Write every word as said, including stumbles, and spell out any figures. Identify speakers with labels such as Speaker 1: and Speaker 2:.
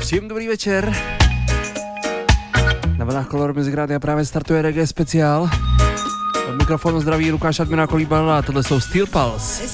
Speaker 1: Všem dobrý večer. Na vlnách Color Music Rádia právě startuje reggae speciál. Od mikrofonu zdraví Lukáš Admina Kolíbal a tohle jsou Steel Pulse.